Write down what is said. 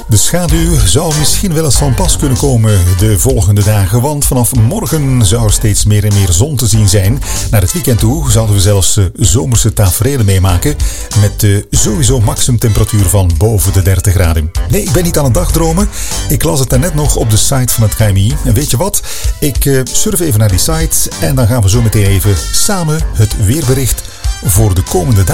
De schaduw zou misschien wel eens van pas kunnen komen de volgende dagen, want vanaf morgen zou er steeds meer en meer zon te zien zijn. Naar het weekend toe zouden we zelfs zomerse taferelen meemaken met sowieso maximumtemperatuur van boven de 30 graden. Nee, ik ben niet aan het dagdromen. Ik las het daarnet nog op de site van het KMI. En weet je wat? Ik surf even naar die site en dan gaan we zo meteen even samen het weerbericht voor de komende dagen